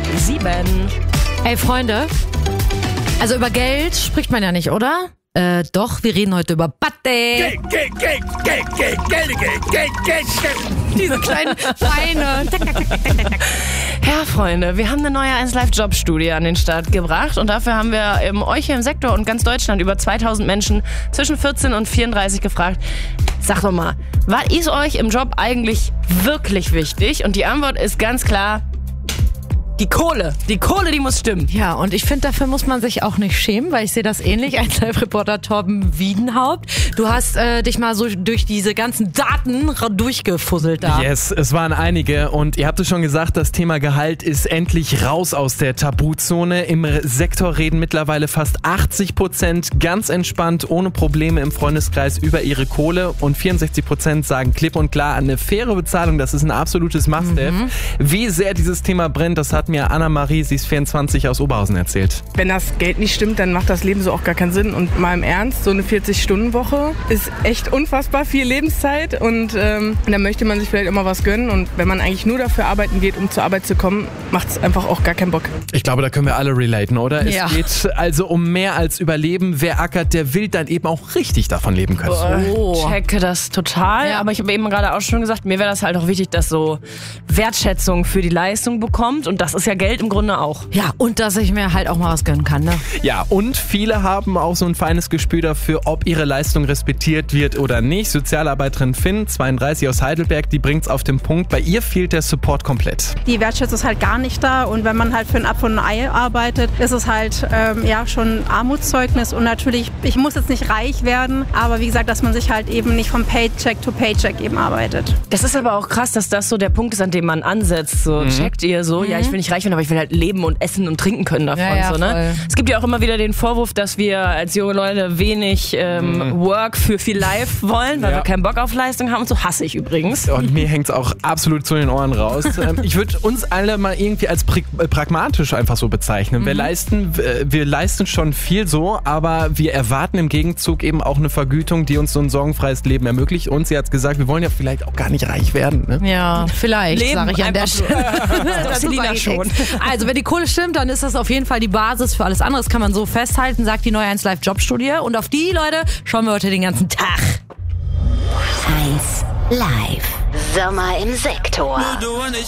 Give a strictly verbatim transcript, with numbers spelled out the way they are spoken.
sieben. Ey, Freunde, also über Geld spricht man ja nicht, oder? Äh, doch, wir reden heute über Patte. Geld, Geld, Geld, Geld, Geld, Geld, Geld, Geld, Geld, Geld. Diese kleinen Beine. Ja, Freunde, wir haben eine neue eins Live Jobstudie an den Start gebracht und dafür haben wir ähm, euch hier im Sektor und ganz Deutschland über zweitausend Menschen zwischen vierzehn und vierunddreißig gefragt. Sagt doch mal, was ist euch im Job eigentlich wirklich wichtig? Und die Antwort ist ganz klar: Die Kohle. Die Kohle, die muss stimmen. Ja, und ich finde, dafür muss man sich auch nicht schämen, weil ich sehe das ähnlich. eins Live-Reporter Torben Wiedenhaupt. Du hast äh, dich mal so durch diese ganzen Daten durchgefusselt da. Yes, es waren einige und ihr habt es schon gesagt, das Thema Gehalt ist endlich raus aus der Tabuzone. Im Sektor reden mittlerweile fast achtzig Prozent ganz entspannt, ohne Probleme im Freundeskreis über ihre Kohle und vierundsechzig Prozent sagen klipp und klar, eine faire Bezahlung, das ist ein absolutes Must-have. Mhm. Wie sehr dieses Thema brennt, das hat mir Anna-Marie, sie ist vierundzwanzig, aus Oberhausen erzählt. Wenn das Geld nicht stimmt, dann macht das Leben so auch gar keinen Sinn. Und mal im Ernst, so eine vierzig-Stunden-Woche ist echt unfassbar viel Lebenszeit und ähm, da möchte man sich vielleicht immer was gönnen. Und wenn man eigentlich nur dafür arbeiten geht, um zur Arbeit zu kommen, macht es einfach auch gar keinen Bock. Ich glaube, da können wir alle relaten, oder? Ja. Es geht also um mehr als Überleben. Wer ackert, der will dann eben auch richtig davon leben können. Oh. Checke das total, Ja. aber ich habe eben gerade auch schon gesagt, mir wäre das halt auch wichtig, dass so Wertschätzung für die Leistung bekommt und das ist ja Geld im Grunde auch. Ja, und dass ich mir halt auch mal was gönnen kann, ne? Ja, und viele haben auch so ein feines Gespür dafür, ob ihre Leistung respektiert wird oder nicht. Sozialarbeiterin Finn, zweiunddreißig aus Heidelberg, die bringt's auf den Punkt. Bei ihr fehlt der Support komplett. Die Wertschätzung ist halt gar nicht da und wenn man halt für ein Apfel und ein Ei arbeitet, ist es halt ähm, ja schon ein Armutszeugnis und natürlich, ich muss jetzt nicht reich werden, aber wie gesagt, dass man sich halt eben nicht vom Paycheck to Paycheck eben arbeitet. Das ist aber auch krass, dass das so der Punkt ist, an dem man ansetzt. So mhm. checkt ihr so, mhm. ja, ich will nicht reich werden, aber ich will halt leben und essen und trinken können davon. Ja, ja, so, ne? Es gibt ja auch immer wieder den Vorwurf, dass wir als junge Leute wenig ähm, mhm. Work für viel Life wollen, weil ja. wir keinen Bock auf Leistung haben. Und so hasse ich übrigens. Und mir hängt's auch absolut zu den Ohren raus. Ich würde uns alle mal irgendwie als pra- pragmatisch einfach so bezeichnen. Mhm. Wir leisten, wir leisten schon viel so, aber wir erwarten im Gegenzug eben auch eine Vergütung, die uns so ein sorgenfreies Leben ermöglicht. Und sie hat gesagt, wir wollen ja vielleicht auch gar nicht reich werden. Ne? Ja, vielleicht, Leben sage ich an der einfach so. Stelle. Das Selina schon. Also, wenn die Kohle stimmt, dann ist das auf jeden Fall die Basis für alles andere. Das kann man so festhalten, sagt die neue eins Live Jobstudie. Und auf die, Leute, schauen wir heute den ganzen Tag. eins Live. Sommer im Sektor.